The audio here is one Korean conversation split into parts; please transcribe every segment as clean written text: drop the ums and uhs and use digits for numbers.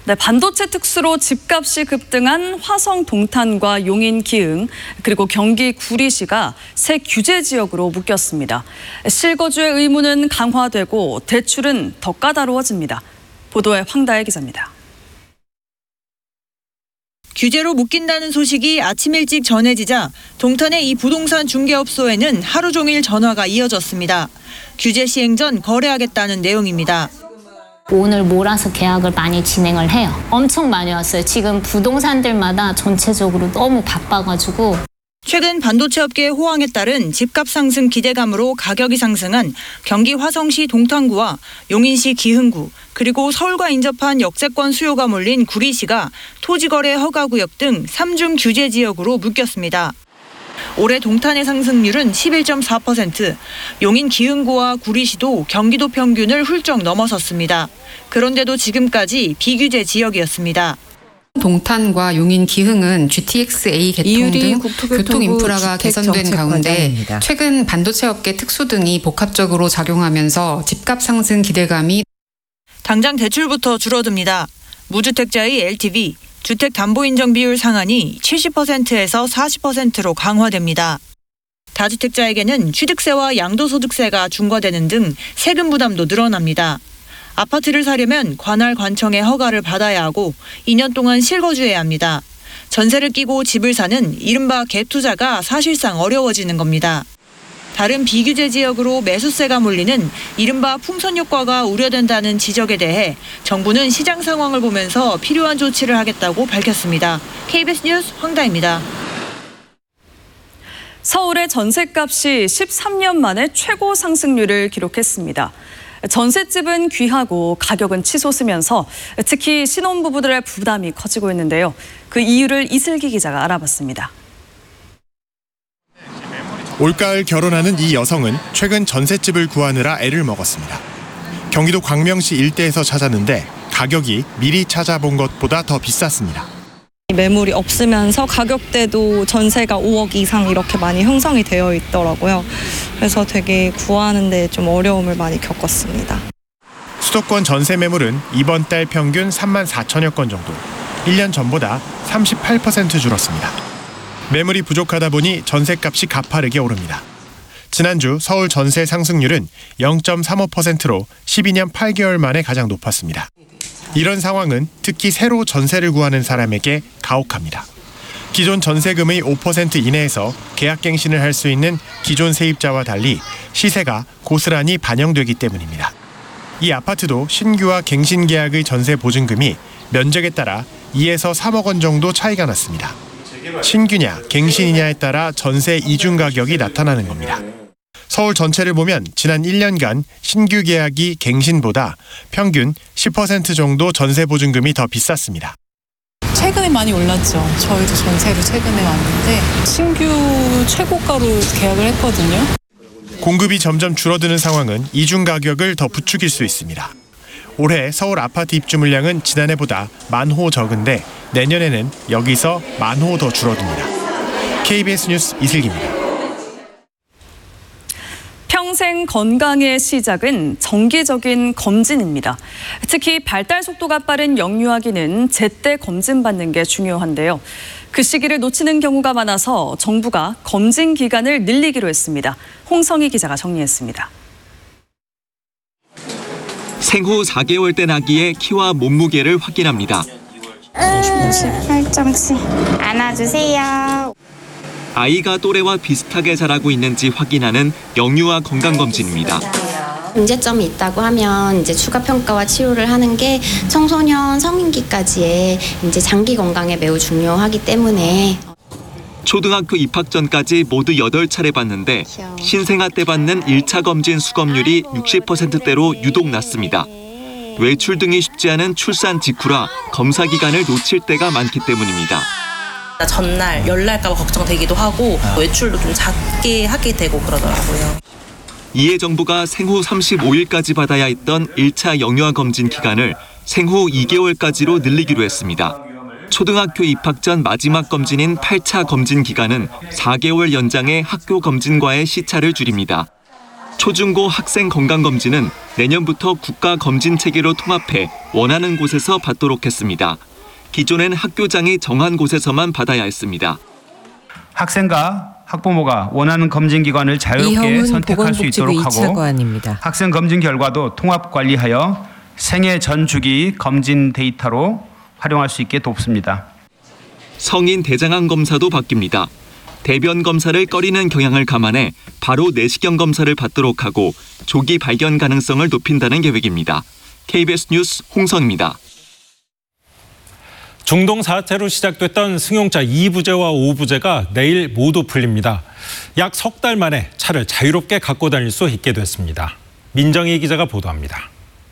네, 반도체 특수로 집값이 급등한 화성 동탄과 용인 기흥 그리고 경기 구리시가 새 규제 지역으로 묶였습니다. 실거주의 의무는 강화되고 대출은 더 까다로워집니다. 보도에 황다혜 기자입니다. 규제로 묶인다는 소식이 아침 일찍 전해지자 동탄의 이 부동산 중개업소에는 하루 종일 전화가 이어졌습니다. 규제 시행 전 거래하겠다는 내용입니다. 오늘 몰아서 계약을 많이 진행을 해요. 엄청 많이 왔어요. 지금 부동산들마다 전체적으로 너무 바빠가지고. 최근 반도체 업계의 호황에 따른 집값 상승 기대감으로 가격이 상승한 경기 화성시 동탄구와 용인시 기흥구 그리고 서울과 인접한 역세권 수요가 몰린 구리시가 토지거래 허가구역 등 3중 규제 지역으로 묶였습니다. 올해 동탄의 상승률은 11.4%, 용인 기흥구와 구리시도 경기도 평균을 훌쩍 넘어섰습니다. 그런데도 지금까지 비규제 지역이었습니다. 동탄과 용인 기흥은 GTX-A 개통 등 교통 인프라가 개선된 가운데 최근 반도체 업계 특수 등이 복합적으로 작용하면서 집값 상승 기대감이 당장 대출부터 줄어듭니다. 무주택자의 LTV, 주택담보인정 비율 상한이 70%에서 40%로 강화됩니다. 다주택자에게는 취득세와 양도소득세가 중과되는 등 세금 부담도 늘어납니다. 아파트를 사려면 관할 관청의 허가를 받아야 하고 2년 동안 실거주해야 합니다. 전세를 끼고 집을 사는 이른바 갭투자가 사실상 어려워지는 겁니다. 다른 비규제 지역으로 매수세가 몰리는 이른바 풍선 효과가 우려된다는 지적에 대해 정부는 시장 상황을 보면서 필요한 조치를 하겠다고 밝혔습니다. KBS 뉴스 황다입니다. 서울의 전셋값이 13년 만에 최고 상승률을 기록했습니다. 전셋집은 귀하고 가격은 치솟으면서 특히 신혼부부들의 부담이 커지고 있는데요. 그 이유를 이슬기 기자가 알아봤습니다. 올가을 결혼하는 이 여성은 최근 전셋집을 구하느라 애를 먹었습니다. 경기도 광명시 일대에서 찾았는데 가격이 미리 찾아본 것보다 더 비쌌습니다. 매물이 없으면서 가격대도 전세가 5억 이상 이렇게 많이 형성이 되어 있더라고요. 그래서 되게 구하는데 좀 어려움을 많이 겪었습니다. 수도권 전세 매물은 이번 달 평균 3만 4천여 건 정도, 1년 전보다 38% 줄었습니다. 매물이 부족하다 보니 전셋값이 가파르게 오릅니다. 지난주 서울 전세 상승률은 0.35%로 12년 8개월 만에 가장 높았습니다. 이런 상황은 특히 새로 전세를 구하는 사람에게 가혹합니다. 기존 전세금의 5% 이내에서 계약갱신을 할 수 있는 기존 세입자와 달리 시세가 고스란히 반영되기 때문입니다. 이 아파트도 신규와 갱신 계약의 전세 보증금이 면적에 따라 2에서 3억 원 정도 차이가 났습니다. 신규냐 갱신이냐에 따라 전세 이중 가격이 나타나는 겁니다. 서울 전체를 보면 지난 1년간 신규 계약이 갱신보다 평균 10% 정도 전세 보증금이 더 비쌌습니다. 최근에 많이 올랐죠. 저희도 전세를 최근에 왔는데 신규 최고가로 계약을 했거든요. 공급이 점점 줄어드는 상황은 이중 가격을 더 부추길 수 있습니다. 올해 서울 아파트 입주 물량은 지난해보다 10,000호 적은데 내년에는 여기서 10,000호 더 줄어듭니다. KBS 뉴스 이슬기입니다. 평생 건강의 시작은 정기적인 검진입니다. 특히 발달 속도가 빠른 영유아기는 제때 검진받는 게 중요한데요. 그 시기를 놓치는 경우가 많아서 정부가 검진 기간을 늘리기로 했습니다. 홍성희 기자가 정리했습니다. 생후 4개월 된 아기의 키와 몸무게를 확인합니다. 18.7 안아주세요. 아이가 또래와 비슷하게 자라고 있는지 확인하는 영유아 건강검진입니다. 문제점이 있다고 하면 이제 추가 평가와 치료를 하는 게 청소년 성인기까지의 이제 장기 건강에 매우 중요하기 때문에 초등학교 입학 전까지 모두 8차례 받는데 신생아 때 받는 1차 검진 수검률이 60%대로 유독 낮습니다. 외출 등이 쉽지 않은 출산 직후라 검사 기간을 놓칠 때가 많기 때문입니다. 전날 열날까 봐 걱정되기도 하고 외출도 좀 작게 하게 되고 그러더라고요. 이에 정부가 생후 35일까지 받아야 했던 1차 영유아 검진 기간을 생후 2개월까지로 늘리기로 했습니다. 초등학교 입학 전 마지막 검진인 8차 검진 기간은 4개월 연장해 학교 검진과의 시차를 줄입니다. 초중고 학생 건강검진은 내년부터 국가검진체계로 통합해 원하는 곳에서 받도록 했습니다. 기존엔 학교장이 정한 곳에서만 받아야 했습니다. 학생과 학부모가 원하는 검진기관을 자유롭게 선택할 수 있도록 하고 학생 검진 결과도 통합 관리하여 생애 전 주기 검진 데이터로 활용할 수 있게 돕습니다. 성인 대장암 검사도 바뀝니다. 대변 검사를 꺼리는 경향을 감안해 바로 내시경 검사를 받도록 하고 조기 발견 가능성을 높인다는 계획입니다. KBS 뉴스 홍성입니다. 중동 사태로 시작됐던 승용차 2부제와 5부제가 내일 모두 풀립니다. 약 석 달 만에 차를 자유롭게 갖고 다닐 수 있게 됐습니다. 민정희 기자가 보도합니다.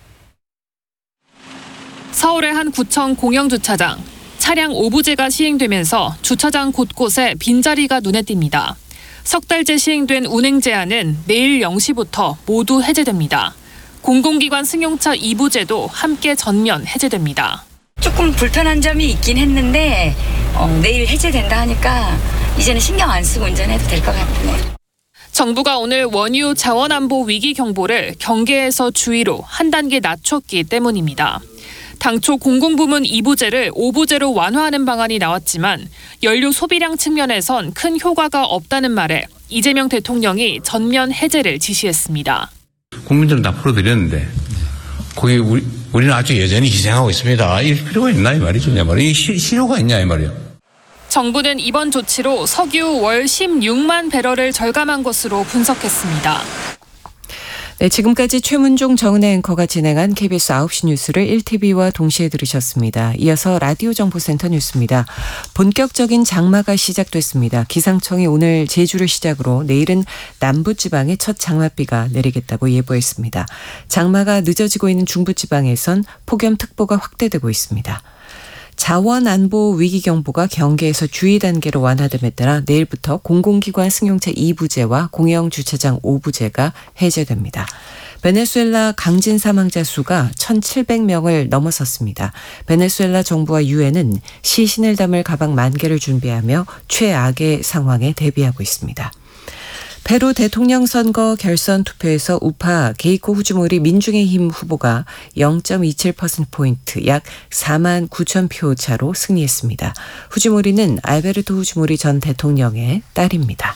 서울의 한 구청 공영주차장. 차량 5부제가 시행되면서 주차장 곳곳에 빈자리가 눈에 띕니다. 석 달째 시행된 운행 제한은 내일 0시부터 모두 해제됩니다. 공공기관 승용차 2부제도 함께 전면 해제됩니다. 조금 불편한 점이 있긴 했는데 내일 해제된다 하니까 이제는 신경 안 쓰고 운전해도 될 것 같네요. 정부가 오늘 원유 자원안보 위기 경보를 경계에서 주의로 한 단계 낮췄기 때문입니다. 당초 공공부문 2부제를 5부제로 완화하는 방안이 나왔지만 연료 소비량 측면에선 큰 효과가 없다는 말에 이재명 대통령이 전면 해제를 지시했습니다. 국민들은 다 풀어드렸는데 거기 우리는 아주 여전히 희생하고 있습니다. 이 필요가 있나 이 말이죠. 이 실효가 있냐 이 말이요. 정부는 이번 조치로 석유 월 16만 배럴을 절감한 것으로 분석했습니다. 네, 지금까지 최문종 정은혜 앵커가 진행한 KBS 9시 뉴스를 1TV와 동시에 들으셨습니다. 이어서 라디오 정보센터 뉴스입니다. 본격적인 장마가 시작됐습니다. 기상청이 오늘 제주를 시작으로 내일은 남부지방에 첫 장맛비가 내리겠다고 예보했습니다. 장마가 늦어지고 있는 중부지방에선 폭염특보가 확대되고 있습니다. 자원안보 위기경보가 경계에서 주의 단계로 완화됨에 따라 내일부터 공공기관 승용차 2부제와 공영주차장 5부제가 해제됩니다. 베네수엘라 강진 사망자 수가 1,700명을 넘어섰습니다. 베네수엘라 정부와 유엔은 시신을 담을 가방 10,000개를 준비하며 최악의 상황에 대비하고 있습니다. 페루 대통령 선거 결선 투표에서 우파 게이코 후지모리 민중의힘 후보가 0.27%포인트 약 4만 9천 표 차로 승리했습니다. 후지모리는 알베르토 후지모리 전 대통령의 딸입니다.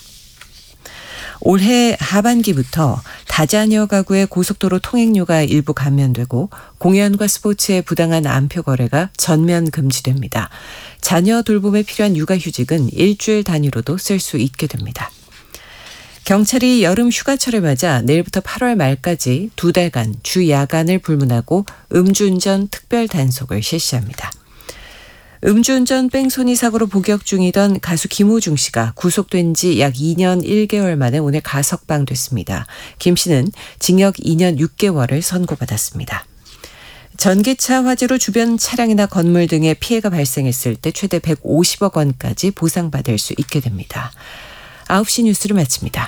올해 하반기부터 다자녀 가구의 고속도로 통행료가 일부 감면되고 공연과 스포츠의 부당한 암표 거래가 전면 금지됩니다. 자녀 돌봄에 필요한 육아휴직은 일주일 단위로도 쓸 수 있게 됩니다. 경찰이 여름 휴가철을 맞아 내일부터 8월 말까지 2달간 주 야간을 불문하고 음주운전 특별 단속을 실시합니다. 음주운전 뺑소니 사고로 복역 중이던 가수 김호중 씨가 구속된 지 약 2년 1개월 만에 오늘 가석방됐습니다. 김 씨는 징역 2년 6개월을 선고받았습니다. 전기차 화재로 주변 차량이나 건물 등에 피해가 발생했을 때 최대 150억 원까지 보상받을 수 있게 됩니다. 9시 뉴스를 마칩니다.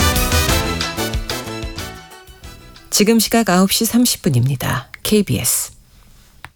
지금 시각 9시 30분입니다. KBS